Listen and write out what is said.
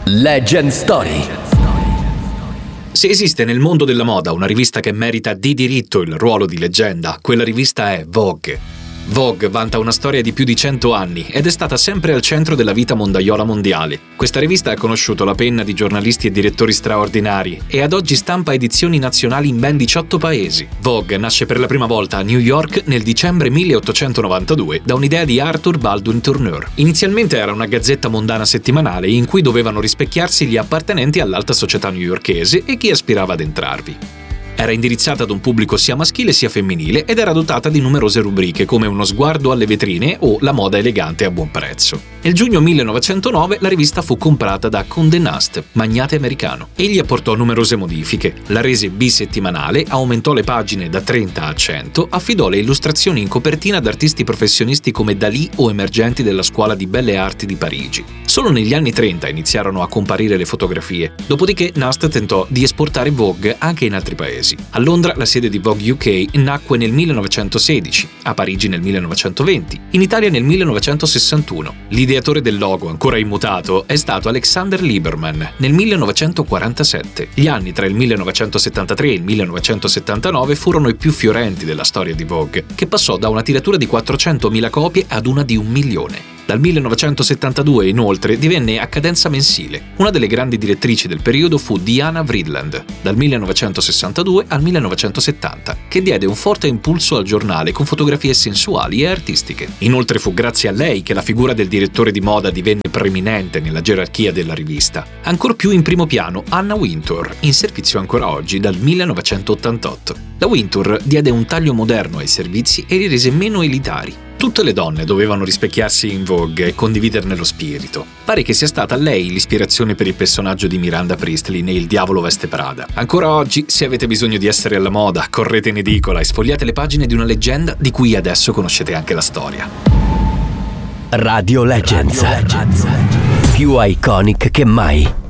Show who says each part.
Speaker 1: Legend Story.
Speaker 2: Se esiste nel mondo della moda una rivista che merita di diritto il ruolo di leggenda, quella rivista è Vogue. Vogue vanta una storia di più di 100 anni ed è stata sempre al centro della vita mondaiola mondiale. Questa rivista ha conosciuto la penna di giornalisti e direttori straordinari e ad oggi stampa edizioni nazionali in ben 18 paesi. Vogue nasce per la prima volta a New York nel dicembre 1892 da un'idea di Arthur Baldwin Turner. Inizialmente era una gazzetta mondana settimanale in cui dovevano rispecchiarsi gli appartenenti all'alta società newyorkese e chi aspirava ad entrarvi. Era indirizzata ad un pubblico sia maschile sia femminile ed era dotata di numerose rubriche come Uno sguardo alle vetrine o La moda elegante a buon prezzo. Nel giugno 1909 la rivista fu comprata da Condé Nast, magnate americano. Egli apportò numerose modifiche, la rese bisettimanale, aumentò le pagine da 30 a 100, affidò le illustrazioni in copertina ad artisti professionisti come Dalì o emergenti della scuola di belle arti di Parigi. Solo negli anni 30 iniziarono a comparire le fotografie, dopodiché Nast tentò di esportare Vogue anche in altri paesi. A Londra la sede di Vogue UK nacque nel 1916, a Parigi nel 1920, in Italia nel 1961. L'ideatore del logo, ancora immutato, è stato Alexander Lieberman nel 1947. Gli anni tra il 1973 e il 1979 furono i più fiorenti della storia di Vogue, che passò da una tiratura di 400.000 copie ad una di 1 milione. Dal 1972, inoltre, divenne a cadenza mensile. Una delle grandi direttrici del periodo fu Diana Vreeland, dal 1962 al 1970, che diede un forte impulso al giornale con fotografie sensuali e artistiche. Inoltre fu grazie a lei che la figura del direttore di moda divenne preminente nella gerarchia della rivista. Ancor più in primo piano Anna Wintour, in servizio ancora oggi dal 1988. La Wintour diede un taglio moderno ai servizi e li rese meno elitari. Tutte le donne dovevano rispecchiarsi in Vogue e condividerne lo spirito. Pare che sia stata lei l'ispirazione per il personaggio di Miranda Priestly ne Il diavolo veste Prada. Ancora oggi, se avete bisogno di essere alla moda, correte in edicola e sfogliate le pagine di una leggenda di cui adesso conoscete anche la storia.
Speaker 1: Radio Legends. Più iconic che mai.